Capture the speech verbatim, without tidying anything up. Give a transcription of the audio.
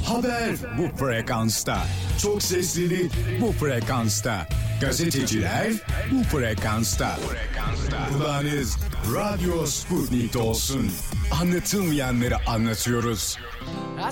Haber bu frekansta. Çok seslili bu frekansta. Gazeteciler bu frekansta. Kulağınız Radyo Sputnik'te olsun. Anlatılmayanları anlatıyoruz.